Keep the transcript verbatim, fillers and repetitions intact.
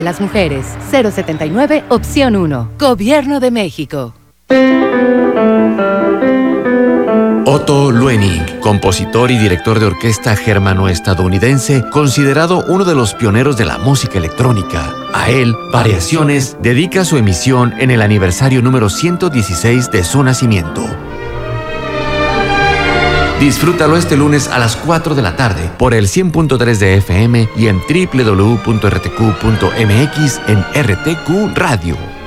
Las mujeres, cero setenta y nueve, opción uno. Gobierno de México. Otto Luening, compositor y director de orquesta germano-estadounidense, considerado uno de los pioneros de la música electrónica. A él, Variaciones dedica su emisión en el aniversario número ciento dieciséis de su nacimiento. Disfrútalo este lunes a las cuatro de la tarde por el cien punto tres de F M y en doble u doble u doble u punto r t q punto m x en R T Q Radio.